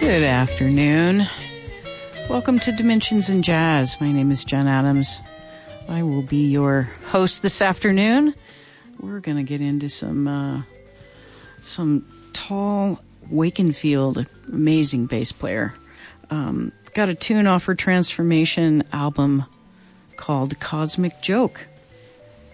Good afternoon. Welcome to Dimensions in Jazz. My name is Jen Adams. I will be your host this afternoon. We're going to get into some tall Wakenfield, amazing bass player. Got a tune off her Transformation album called Cosmic Joke.